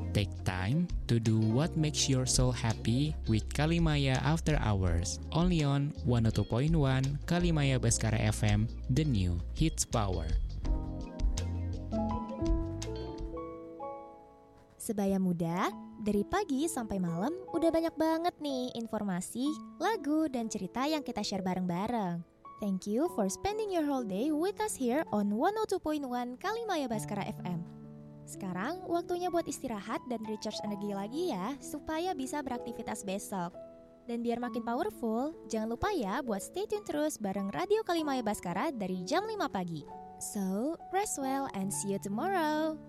Take time to do what makes your soul happy with Kalimaya After Hours. Only on 102.1 Kalimaya Baskara FM, the new hits power. Sebaya muda, dari pagi sampai malam udah banyak banget nih informasi, lagu, dan cerita yang kita share bareng-bareng. Thank you for spending your whole day with us here on 102.1 Kalimaya Baskara FM. Sekarang waktunya buat istirahat dan recharge energi lagi ya, supaya bisa beraktivitas besok. Dan biar makin powerful, jangan lupa ya buat stay tune terus bareng Radio Kalimaya Baskara dari jam 5 pagi. So, rest well and see you tomorrow.